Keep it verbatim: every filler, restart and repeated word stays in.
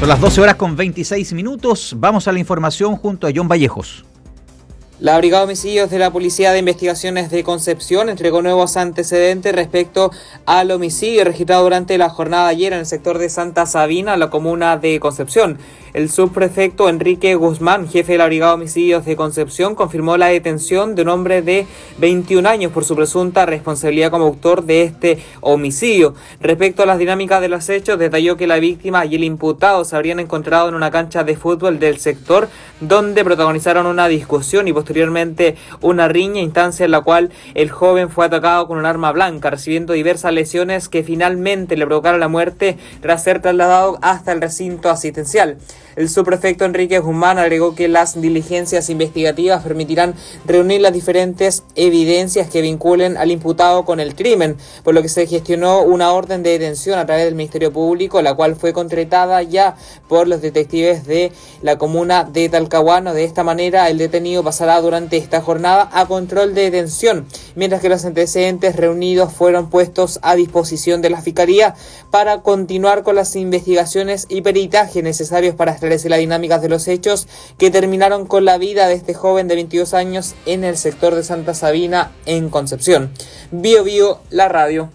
Son las doce horas con veintiséis minutos. Vamos a la información junto a John Vallejos. La Brigada de Homicidios de la Policía de Investigaciones de Concepción entregó nuevos antecedentes respecto al homicidio registrado durante la jornada de ayer en el sector de Santa Sabina, la comuna de Concepción. El subprefecto Enrique Guzmán, jefe de la Brigada de Homicidios de Concepción, confirmó la detención de un hombre de veintiún años por su presunta responsabilidad como autor de este homicidio. Respecto a las dinámicas de los hechos, detalló que la víctima y el imputado se habrían encontrado en una cancha de fútbol del sector, donde protagonizaron una discusión y posteriormente una riña, instancia en la cual el joven fue atacado con un arma blanca, recibiendo diversas lesiones que finalmente le provocaron la muerte tras ser trasladado hasta el recinto asistencial. El subprefecto Enrique Guzmán agregó que las diligencias investigativas permitirán reunir las diferentes evidencias que vinculen al imputado con el crimen, por lo que se gestionó una orden de detención a través del Ministerio Público, la cual fue concretada ya por los detectives de la comuna de Talcahuano. De esta manera, el detenido pasará durante esta jornada a control de detención, mientras que los antecedentes reunidos fueron puestos a disposición de la Fiscalía para continuar con las investigaciones y peritajes necesarios para establecer las dinámicas de los hechos que terminaron con la vida de este joven de veintidós años en el sector de Santa Sabina, en Concepción. Bio Bio, la radio.